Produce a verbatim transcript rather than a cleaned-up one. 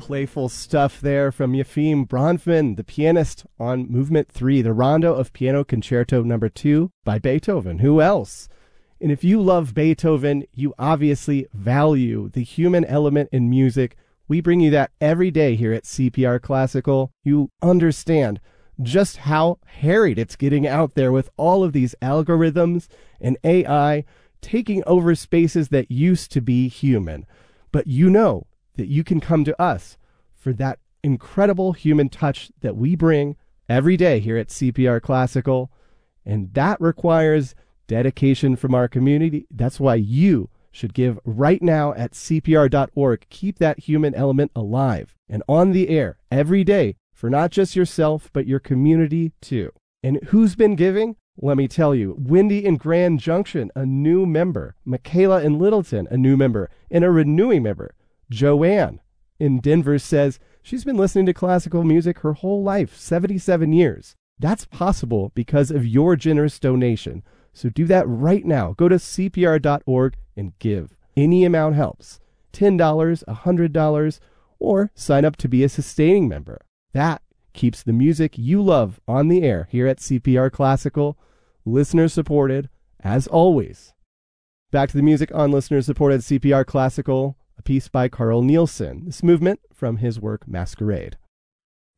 playful stuff there from Yefim Bronfman, the pianist, on Movement three, the Rondo of Piano Concerto Number two by Beethoven. Who else? And if you love Beethoven, you obviously value the human element in music. We bring you that every day here at C P R Classical. You understand just how harried it's getting out there with all of these algorithms and A I taking over spaces that used to be human. But you know that you can come to us for that incredible human touch that we bring every day here at C P R Classical. And that requires dedication from our community. That's why you should give right now at C P R dot org. Keep that human element alive and on the air every day for not just yourself, but your community too. And who's been giving? Let me tell you, Wendy in Grand Junction, a new member. Michaela in Littleton, a new member. And a renewing member. Joanne in Denver says she's been listening to classical music her whole life, seventy-seven years. That's possible because of your generous donation. So do that right now. Go to C P R dot org and give. Any amount helps. ten dollars, one hundred dollars, or sign up to be a sustaining member. That keeps the music you love on the air here at C P R Classical, listener supported, as always. Back to the music on listener supported C P R Classical, a piece by Carl Nielsen. This movement from his work Masquerade.